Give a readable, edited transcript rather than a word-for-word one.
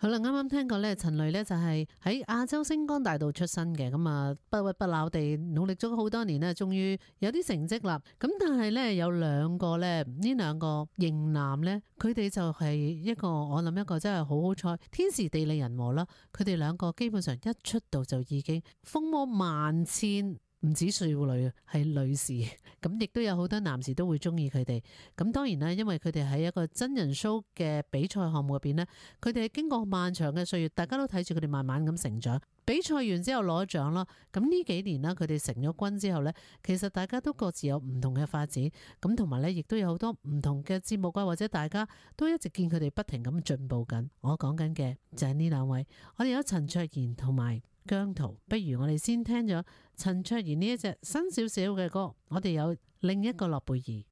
好啦，啱啱聽過咧，陳蕾咧就係喺亞洲星光大道出身嘅，咁啊不屈不撓地努力咗好多年咧，終於有啲成績啦。咁但係咧有兩個咧，呢兩個型男咧，佢哋就係一個我諗一個真係好好彩，天時地利人和啦。佢哋兩個基本上一出道就已經風魔萬千。唔止少女啊，係女士，咁亦都有好多男士都會中意佢哋。咁當然啦，因為佢哋喺一個真人 show 嘅比賽項目入邊呢，佢哋係經過漫長嘅歲月，大家都睇住佢哋慢慢咁成長。比賽完之後攞獎啦，咁呢幾年啦，佢哋成咗軍之後呢，其實大家都各自有唔同嘅發展，咁同埋呢，亦都有好多唔同嘅節目啊，或者大家都一直見佢哋不停咁進步緊。我講緊嘅就係呢兩位，我哋有陳卓賢同埋姜濤，不如我哋先聽咗陳卓賢呢一隻新少少嘅歌，我哋有另一個諾貝爾。